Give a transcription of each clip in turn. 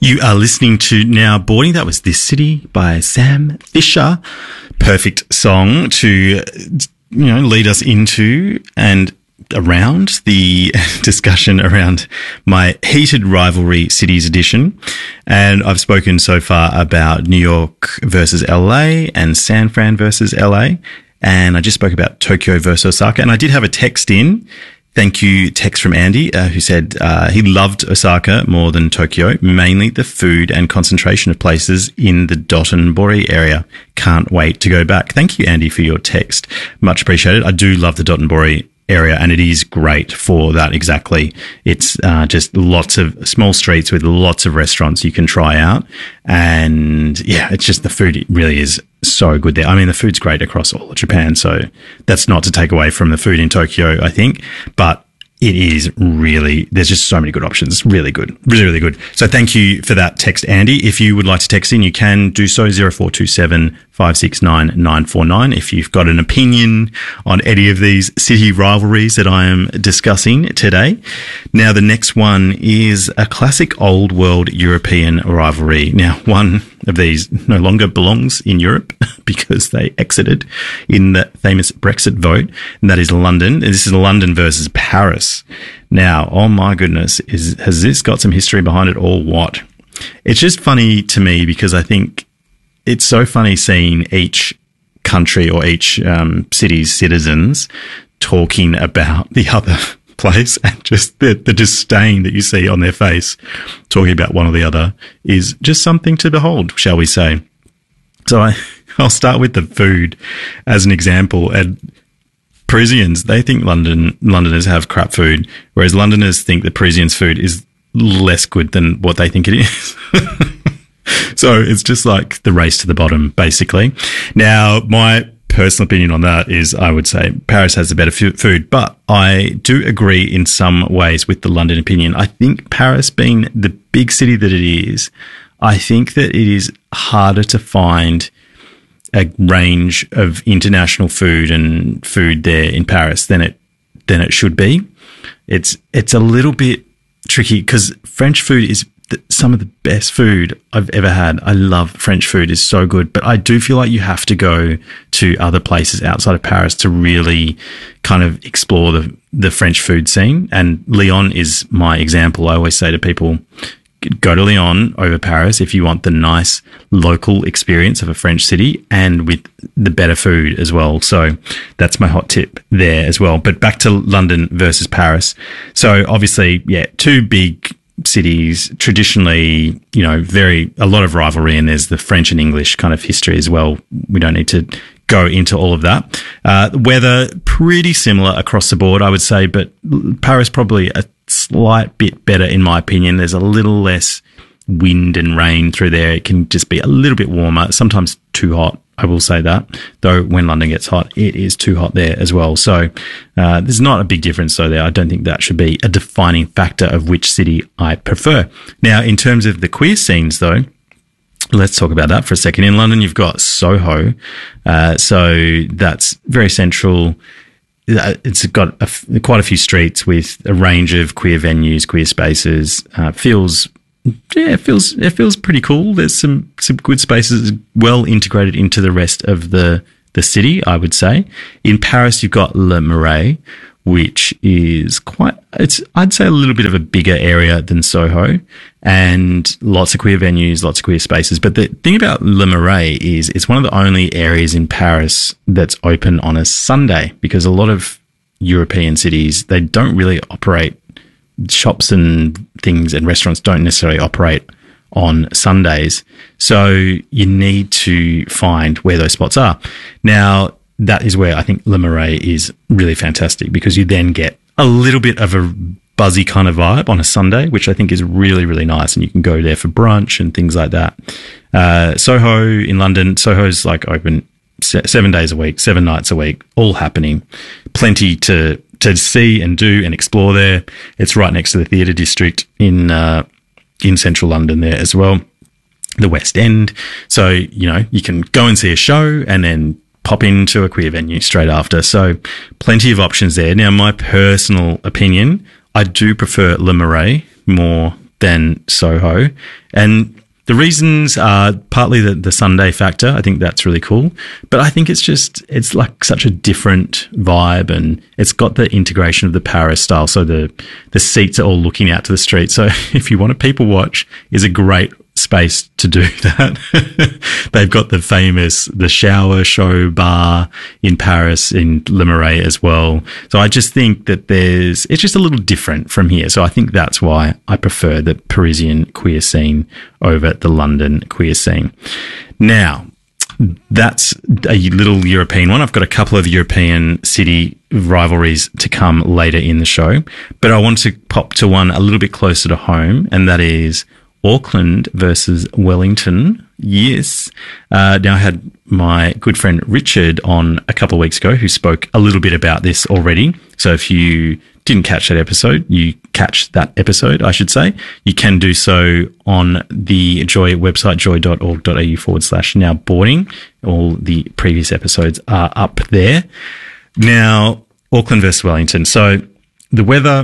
You are listening to Now Boarding. That was This City by Sam Fisher. Perfect song to, lead us into and around the discussion around my heated rivalry cities edition. And I've spoken so far about New York versus LA and San Fran versus LA. And I just spoke about Tokyo versus Osaka. And I did have a text in. Thank you, text from Andy, who said he loved Osaka more than Tokyo, mainly the food and concentration of places in the Dotonbori area. Can't wait to go back. Thank you, Andy, for your text. Much appreciated. I do love the Dotonbori area, and it is great for that exactly. It's just lots of small streets with lots of restaurants you can try out. And yeah, it's just the food, it really is so good there. I mean, the food's great across all of Japan, so that's not to take away from the food in Tokyo, I think, but it is really, there's just so many good options. It's really good. Really, really good. So thank you for that text, Andy. If you would like to text in, you can do so, 0427 569 949. If you've got an opinion on any of these city rivalries that I am discussing today. Now, the next one is a classic old world European rivalry. Now, one of these no longer belongs in Europe because they exited in the famous Brexit vote, and that is London. This is London versus Paris. Now, oh my goodness, has this got some history behind it or what? It's just funny to me because I think it's so funny seeing each country or each city's citizens talking about the other place, and just the disdain that you see on their face talking about one or the other is just something to behold, shall we say. So I'll start with the food as an example. And Parisians, they think Londoners have crap food, whereas Londoners think that Parisians' food is less good than what they think it is. So it's just like the race to the bottom, basically. Now, my personal opinion on that is I would say Paris has the better food, but I do agree in some ways with the London opinion. I think Paris, being the big city that it is, I think that it is harder to find a range of international food and food there in Paris than it should be. It's a little bit tricky because French food is some of the best food I've ever had. I love French food. It's so good. But I do feel like you have to go to other places outside of Paris to really kind of explore the French food scene. And Lyon is my example. I always say to people, go to Lyon over Paris if you want the nice local experience of a French city and with the better food as well. So that's my hot tip there as well. But back to London versus Paris. So obviously, yeah, two big cities, traditionally, a lot of rivalry, and there's the French and English kind of history as well. We don't need to go into all of that. Weather, pretty similar across the board, I would say, but Paris probably a slight bit better in my opinion. There's a little less wind and rain through there. It can just be a little bit warmer, sometimes too hot. I will say that, though when London gets hot, it is too hot there as well. So there's not a big difference though there. I don't think that should be a defining factor of which city I prefer. Now, in terms of the queer scenes though, let's talk about that for a second. In London, you've got Soho. So that's very central. It's got quite a few streets with a range of queer venues, queer spaces. It feels pretty cool. There's some good spaces well integrated into the rest of the city, I would say. In Paris, you've got Le Marais, which is I'd say a little bit of a bigger area than Soho, and lots of queer venues, lots of queer spaces. But the thing about Le Marais is it's one of the only areas in Paris that's open on a Sunday, because a lot of European cities, they don't really operate. Shops and things and restaurants don't necessarily operate on Sundays. So you need to find where those spots are. Now, that is where I think Le Marais is really fantastic, because you then get a little bit of a buzzy kind of vibe on a Sunday, which I think is really, really nice. And you can go there for brunch and things like that. Soho in London, Soho's like open 7 days a week, 7 nights a week, all happening. Plenty to see and do and explore there. It's right next to the theatre district in central London there as well, the West End. So, you can go and see a show and then pop into a queer venue straight after. So plenty of options there. Now, my personal opinion, I do prefer Le Marais more than Soho. And the reasons are partly the Sunday factor. I think that's really cool. But I think it's like such a different vibe, and it's got the integration of the Paris style. So the seats are all looking out to the street. So if you want to people watch, is a great space to do that. They've got the shower show bar in Paris, in Le Marais as well. So I just think that it's just a little different from here. So I think that's why I prefer the Parisian queer scene over the London queer scene. Now, that's a little European one. I've got a couple of European city rivalries to come later in the show, but I want to pop to one a little bit closer to home, and that is Auckland versus Wellington. Yes. Now, I had my good friend Richard on a couple of weeks ago, who spoke a little bit about this already. So if you didn't catch that episode, you should say. You can do so on the Joy website, joy.org.au/now boarding. All the previous episodes are up there. Now, Auckland versus Wellington. So the weather,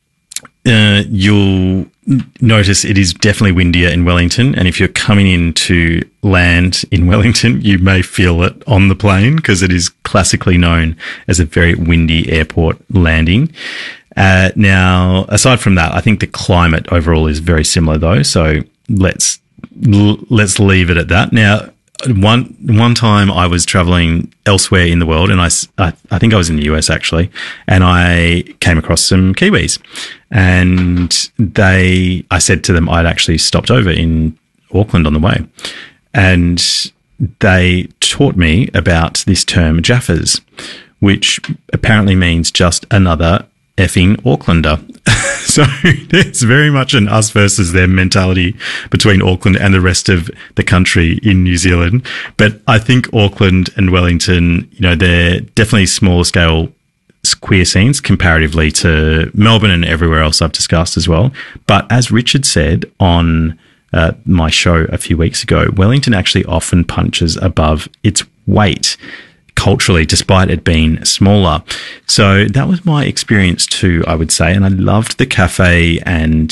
you'll notice it is definitely windier in Wellington, and if you're coming in to land in Wellington, you may feel it on the plane, because it is classically known as a very windy airport landing. Now, aside from that, I think the climate overall is very similar though, so let's leave it at that. Now, one time I was traveling elsewhere in the world, and I think I was in the US actually, and I came across some Kiwis, and I said to them I'd actually stopped over in Auckland on the way, and they taught me about this term Jaffas, which apparently means just another effing Aucklander. So there's very much an us versus them mentality between Auckland and the rest of the country in New Zealand. But I think Auckland and Wellington, they're definitely smaller scale queer scenes comparatively to Melbourne and everywhere else I've discussed as well. But as Richard said on my show a few weeks ago, Wellington actually often punches above its weight culturally, despite it being smaller. So that was my experience too, I would say. And I loved the cafe and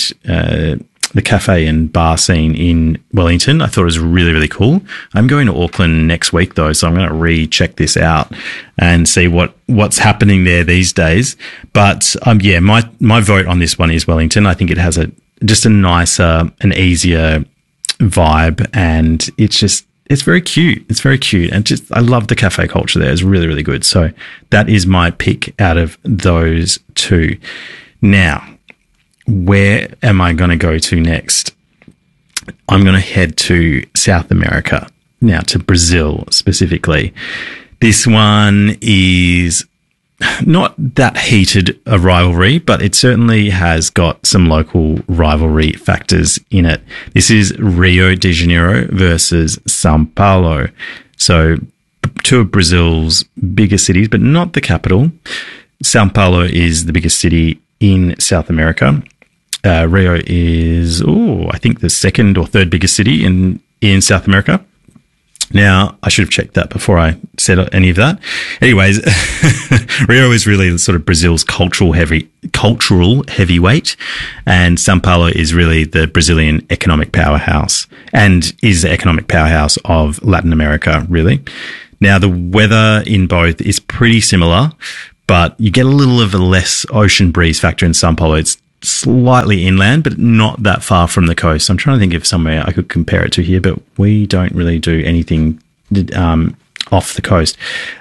bar scene in Wellington. I thought it was really, really cool. I'm going to Auckland next week though, so I'm going to recheck this out and see what's happening there these days. But my vote on this one is Wellington. I think it has just a nicer and easier vibe, and it's very cute. It's very cute. And I love the cafe culture there. It's really, really good. So that is my pick out of those two. Now, where am I going to go to next? I'm going to head to South America. Now, to Brazil specifically. This one is not that heated a rivalry, but it certainly has got some local rivalry factors in it. This is Rio de Janeiro versus Sao Paulo. So two of Brazil's biggest cities, but not the capital. Sao Paulo is the biggest city in South America. Rio is, I think the second or third biggest city in South America. Now, I should have checked that before I said any of that. Anyways, Rio is really sort of Brazil's cultural heavyweight, and Sao Paulo is really the Brazilian economic powerhouse, and is the economic powerhouse of Latin America, really. Now, the weather in both is pretty similar, but you get a little of a less ocean breeze factor in Sao Paulo. It's slightly inland, but not that far from the coast. I'm trying to think of somewhere I could compare it to here, but we don't really do anything off the coast.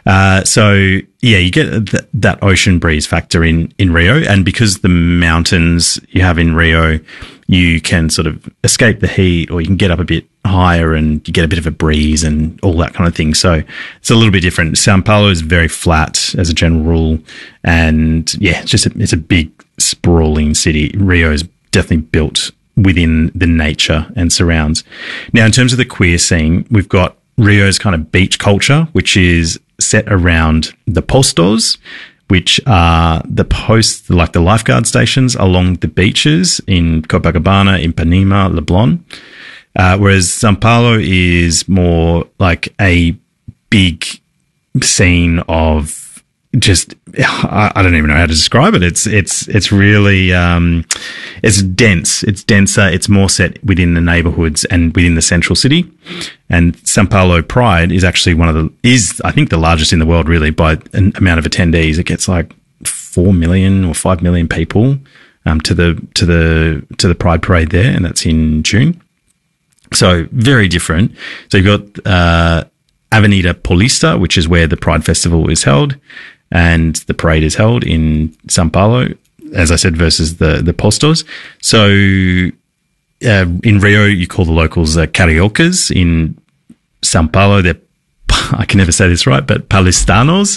You get that ocean breeze factor in Rio, and because the mountains you have in Rio, you can sort of escape the heat, or you can get up a bit higher and you get a bit of a breeze and all that kind of thing. So it's a little bit different. Sao Paulo is very flat as a general rule, and it's a big sprawling city. Rio is definitely built within the nature and surrounds. Now, in terms of the queer scene, we've got Rio's kind of beach culture, which is set around the postos, which are the posts, like the lifeguard stations along the beaches in Copacabana, Ipanema, Leblon. Whereas Sao Paulo is more like a big scene of just, I don't even know how to describe it. It's really, it's dense. It's denser. It's more set within the neighborhoods and within the central city. And Sao Paulo Pride is actually I think the largest in the world, really, by an amount of attendees. It gets like 4 million or 5 million people, to the Pride Parade there. And that's in June. So very different. So you've got, Avenida Paulista, which is where the Pride Festival is held, and the parade is held in Sao Paulo, as I said, versus the Postos. So in Rio, you call the locals cariocas. In Sao Paulo, they're, I can never say this right, but paulistanos.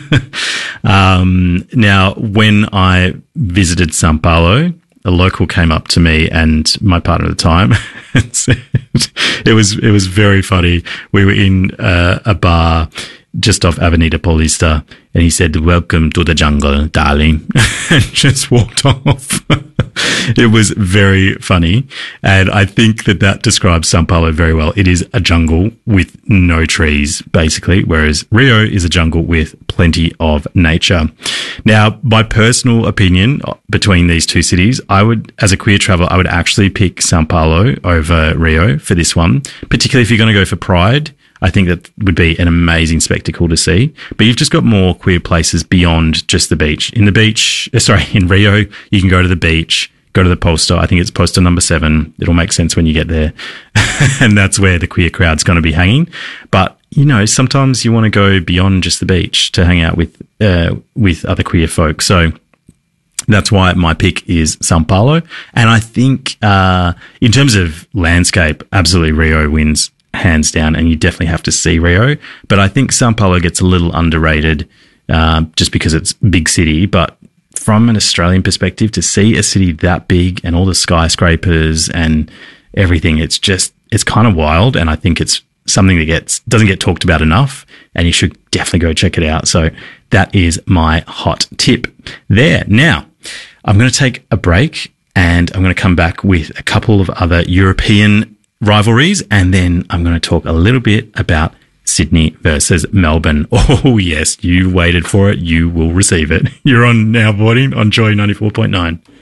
Now, when I visited Sao Paulo, a local came up to me and my partner at the time and said, it was very funny. We were in a bar just off Avenida Paulista, and he said, "Welcome to the jungle, darling," and just walked off. It was very funny, and I think that describes Sao Paulo very well. It is a jungle with no trees, basically, whereas Rio is a jungle with plenty of nature. Now, my personal opinion between these two cities, as a queer traveler, I would actually pick Sao Paulo over Rio for this one, particularly if you're going to go for Pride. I think that would be an amazing spectacle to see. But you've just got more queer places beyond just the beach. In Rio, you can go to the beach, go to the poster. I think it's poster number 7. It'll make sense when you get there. And that's where the queer crowd's going to be hanging. But, sometimes you want to go beyond just the beach to hang out with other queer folk. So that's why my pick is Sao Paulo. And I think, in terms of landscape, absolutely Rio wins hands down, and you definitely have to see Rio. But I think Sao Paulo gets a little underrated, just because it's a big city. But from an Australian perspective, to see a city that big and all the skyscrapers and everything, it's kind of wild. And I think it's something that doesn't get talked about enough, and you should definitely go check it out. So that is my hot tip there. Now, I'm going to take a break, and I'm going to come back with a couple of other European rivalries, and then I'm going to talk a little bit about Sydney versus Melbourne. Oh, yes, you waited for it. You will receive it. You're on Now Boarding on Joy 94.9.